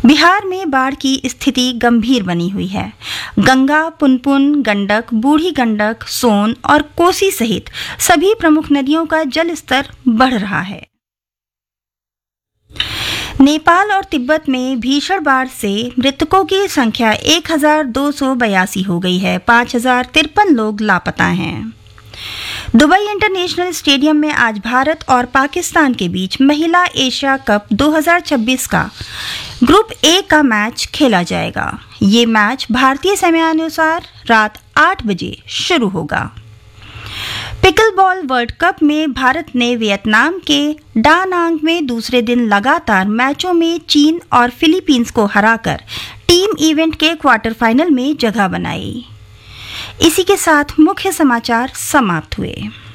बिहार में बाढ़ की स्थिति गंभीर बनी हुई है। गंगा, पुनपुन, गंडक, बूढ़ी गंडक, सोन और कोसी सहित सभी प्रमुख नदियों का जल स्तर बढ़ रहा है। नेपाल और तिब्बत में भीषण बाढ़ से मृतकों की संख्या 1282 हो गई है। 5053 लोग लापता हैं। दुबई इंटरनेशनल स्टेडियम में आज भारत और पाकिस्तान के बीच महिला एशिया कप 2026 का ग्रुप ए का मैच खेला जाएगा। ये मैच भारतीय समयानुसार रात 8 बजे शुरू होगा। पिकलबॉल वर्ल्ड कप में भारत ने वियतनाम के डा नांग में दूसरे दिन लगातार मैचों में चीन और फिलीपींस को हराकर टीम इवेंट के क्वार्टर फाइनल में जगह बनाई। इसी के साथ मुख्य समाचार समाप्त हुए।